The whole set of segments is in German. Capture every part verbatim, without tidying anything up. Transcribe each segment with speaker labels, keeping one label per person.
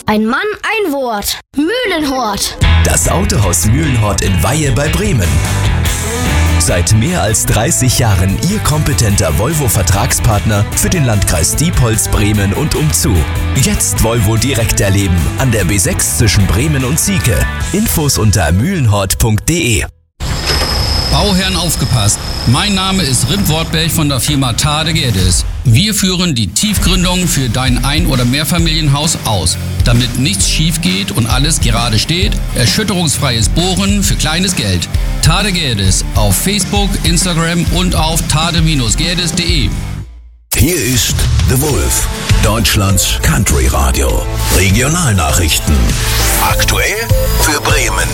Speaker 1: Ein Mann, ein Wort. Mühlenhort.
Speaker 2: Das Autohaus Mühlenhort in Weihe bei Bremen. Seit mehr als dreißig Jahren Ihr kompetenter Volvo-Vertragspartner für den Landkreis Diepholz, Bremen und umzu. Jetzt Volvo direkt erleben an der B sechs zwischen Bremen und Sieke. Infos unter mühlenhort punkt de.
Speaker 3: Bauherren aufgepasst! Mein Name ist Rip Wortberg von der Firma Tade Gerdes. Wir führen die Tiefgründung für dein Ein- oder Mehrfamilienhaus aus, damit nichts schief geht und alles gerade steht. Erschütterungsfreies Bohren für kleines Geld. Tade Gerdes auf Facebook, Instagram und auf tade Gerdes punkt de.
Speaker 4: Hier ist The Wolf, Deutschlands Country Radio. Regionalnachrichten. Aktuell für Bremen.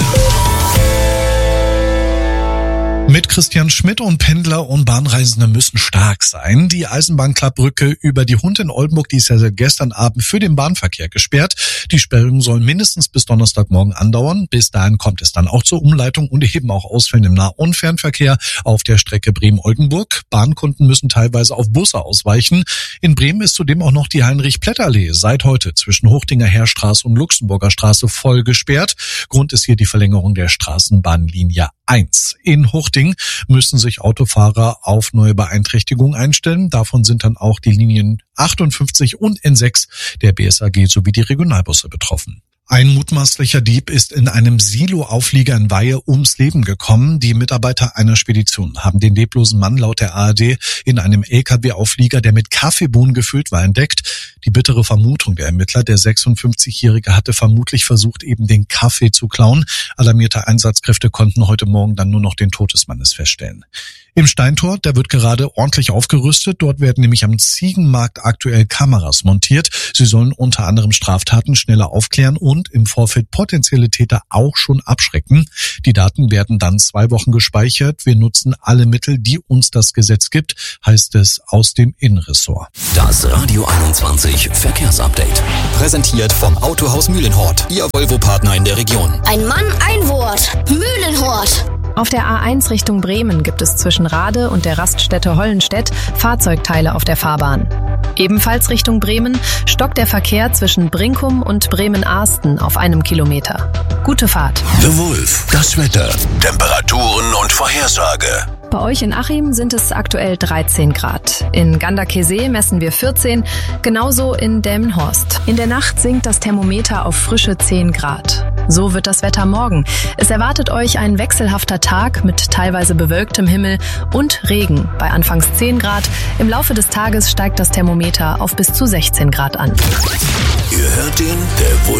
Speaker 5: Mit Christian Schmidt und Pendler und Bahnreisende müssen stark sein. Die Eisenbahnklappbrücke über die Hund in Oldenburg, die ist ja seit gestern Abend für den Bahnverkehr gesperrt. Die Sperrung soll mindestens bis Donnerstagmorgen andauern. Bis dahin kommt es dann auch zur Umleitung und eben auch Ausfällen im Nah- und Fernverkehr auf der Strecke Bremen-Oldenburg. Bahnkunden müssen teilweise auf Busse ausweichen. In Bremen ist zudem auch noch die Heinrich-Plätter-Allee seit heute zwischen Hochdinger Heerstraße und Luxemburger Straße voll gesperrt. Grund ist hier die Verlängerung der Straßenbahnlinie eins. In Huchting müssen sich Autofahrer auf neue Beeinträchtigungen einstellen. Davon sind dann auch die Linien achtundfünfzig und N sechs der B S A G sowie die Regionalbusse betroffen. Ein mutmaßlicher Dieb ist in einem Silo-Auflieger in Weihe ums Leben gekommen. Die Mitarbeiter einer Spedition haben den leblosen Mann laut der A R D in einem L K W-Auflieger, der mit Kaffeebohnen gefüllt war, entdeckt. Die bittere Vermutung der Ermittler, der sechsundfünfzigjährige hatte vermutlich versucht, eben den Kaffee zu klauen. Alarmierte Einsatzkräfte konnten heute Morgen dann nur noch den Tod des Mannes feststellen. Im Steintor, da wird gerade ordentlich aufgerüstet. Dort werden nämlich am Ziegenmarkt aktuell Kameras montiert. Sie sollen unter anderem Straftaten schneller aufklären und im Vorfeld potenzielle Täter auch schon abschrecken. Die Daten werden dann zwei Wochen gespeichert. Wir nutzen alle Mittel, die uns das Gesetz gibt, heißt es aus dem Innenressort.
Speaker 4: Das Radio einundzwanzig Verkehrsupdate. Präsentiert vom Autohaus Mühlenhort, Ihr Volvo-Partner in der Region.
Speaker 1: Ein Mann, ein Wort. Mühlenhort.
Speaker 6: Auf der A eins Richtung Bremen gibt es zwischen Rade und der Raststätte Hollenstedt Fahrzeugteile auf der Fahrbahn. Ebenfalls Richtung Bremen stockt der Verkehr zwischen Brinkum und Bremen-Ahsten auf einem Kilometer. Gute Fahrt.
Speaker 4: The Wolf, das Wetter, Temperaturen und Vorhersage.
Speaker 6: Bei euch in Achim sind es aktuell dreizehn Grad. In Ganderkesee messen wir vierzehn, genauso in Delmenhorst. In der Nacht sinkt das Thermometer auf frische zehn Grad. So wird das Wetter morgen. Es erwartet euch ein wechselhafter Tag mit teilweise bewölktem Himmel und Regen bei anfangs zehn Grad. Im Laufe des Tages steigt das Thermometer auf bis zu sechzehn Grad an.
Speaker 4: Ihr hört den The